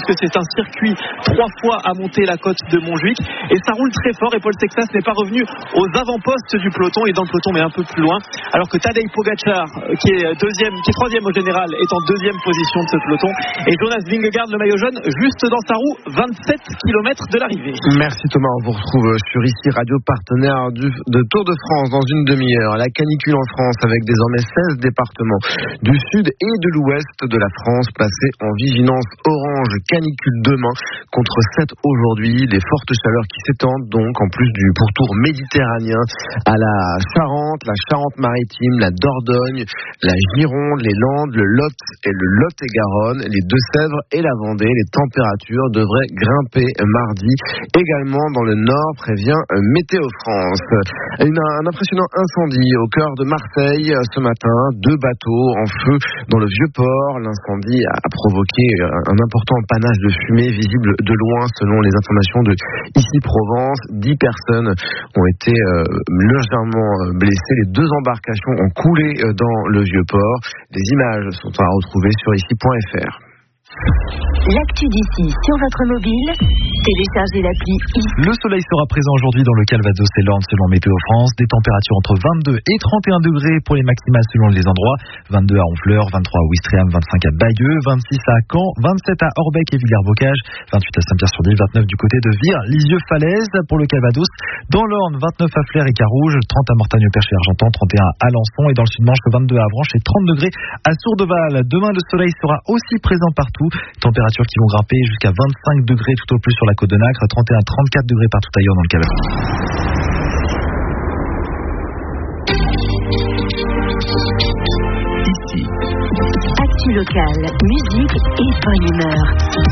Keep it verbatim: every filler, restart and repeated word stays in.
puisque c'est un circuit trois fois à monter la côte de Montjuic et ça roule très fort et Paul Sexas n'est pas revenu aux avant-postes du peloton, il est dans le peloton mais un peu plus loin, alors que Tadej Pogačar qui est deuxième, qui est troisième au général est en deuxième position de ce peloton et Jonas Vingegaard, le maillot jaune, juste dans sa roue, vingt-sept kilomètres de l'arrivée. Merci Thomas, on vous retrouve sur ici Radio Partenaire du, de Tour de France dans une demi-heure. La canicule en France avec désormais seize départements du sud et de l'ouest de la France placés en vigilance orange canicule demain contre sept aujourd'hui. Des fortes chaleurs qui s'étendent donc en plus du pourtour méditerranéen à la Charente, la Charente-Maritime, la Dordogne, la Gironde, les Landes, le Lot et le Lot-et-Garonne, les Deux-Sèvres et la Vendée. Les températures devraient grimper mardi. Également dans le nord, prévient Météo France. Une, un impressionnant incendie au cœur de Marseille ce matin. Deux bateaux en feu dans le Vieux-Port. L'incendie a provoqué un important panache de fumée visible de loin selon les informations de Ici Provence. Dix personnes ont été euh, légèrement blessées. Les deux embarcations ont coulé dans le Vieux-Port. Les images sont à retrouver sur ici point f r. L'actu d'ici sur votre mobile, téléchargez l'appli ici. Le soleil sera présent aujourd'hui dans le Calvados et l'Orne selon Météo France. Des températures entre vingt-deux et trente et un degrés pour les maximales selon les endroits. vingt-deux à Honfleur, vingt-trois à Ouistreham, vingt-cinq à Bayeux, vingt-six à Caen, vingt-sept à Orbec et Villers-Bocage, vingt-huit à Saint-Pierre-sur-Dille, vingt-neuf du côté de Vire, Lisieux-Falaise pour le Calvados. Dans l'Orne, vingt-neuf à Flers et Carouge, trente à Mortagne-au-Perche et Argentan, trente et un à Alençon et dans le Sud-Manche, vingt-deux à Avranches et trente degrés à Sourdeval. Demain, le soleil sera aussi présent partout. Températures qui vont grimper jusqu'à vingt-cinq degrés tout au plus sur la côte de Nacre, trente et un à trente-quatre degrés partout ailleurs dans le Calvados. Ici, actu locale, musique et bonne humeur.